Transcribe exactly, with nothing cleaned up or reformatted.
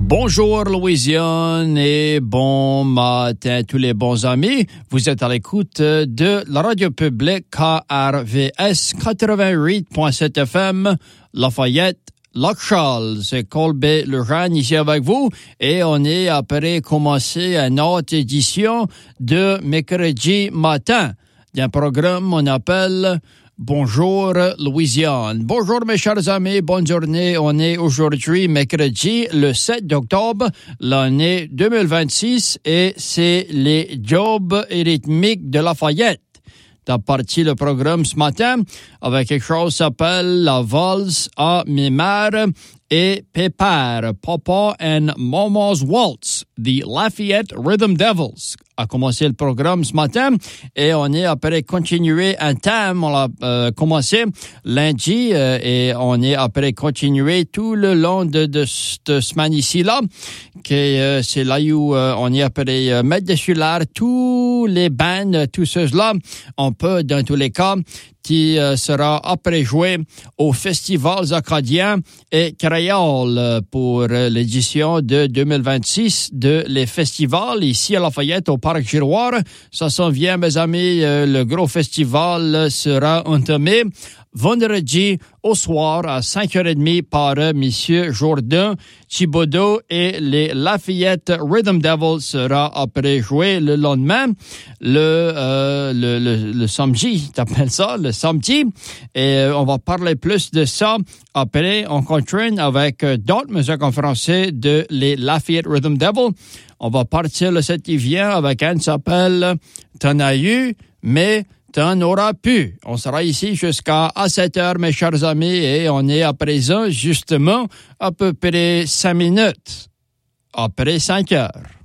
Bonjour Louisiane et bon matin à tous les bons amis. Vous êtes à l'écoute de la radio publique K R V S quatre-vingt-huit virgule sept F M, Lafayette, Lac-Charles. C'est Colbert Lejeune ici avec vous et on est après commencer une autre édition de mercredi matin d'un programme qu'on appelle Bonjour Louisiane. Bonjour mes chers amis, bonne journée. On est aujourd'hui mercredi le sept octobre, l'année deux mille vingt-six et c'est les jobs rythmiques de Lafayette. T'as parti le programme ce matin avec quelque chose qui s'appelle la valse à mes mères et Pépère, Papa and Mama's Waltz, the Lafayette Rhythm Devils. A commencé le programme ce matin et on est après continuer un thème. On a euh, commencé lundi euh, et on est après continuer tout le long de, de cette semaine ici-là. Que euh, c'est là où euh, on est après euh, mettre dessus l'air tous les bands, tous ceux-là. On peut, dans tous les cas, qui euh, sera après joué aux festivals acadiens et créoles pour euh, l'édition de deux mille vingt-six de les festivals ici à Lafayette au Parc Giroir. Ça s'en vient, mes amis. Euh, le gros festival sera entamé vendredi au soir à cinq heures trente par euh, Monsieur Jourdain Thibodeau et les Lafayette Rhythm Devils sera après joué le lendemain, le, euh, le, le, le samedi, t'appelles ça, le samedi. Et euh, on va parler plus de ça après. On continue avec euh, d'autres musiques en français de les Lafayette Rhythm Devils. On va partir le sept qui vient avec un qui s'appelle T'en as eu, mais t'en auras pu. On sera ici jusqu'à sept heures, mes chers amis, et on est à présent, justement, à peu près cinq minutes après cinq heures.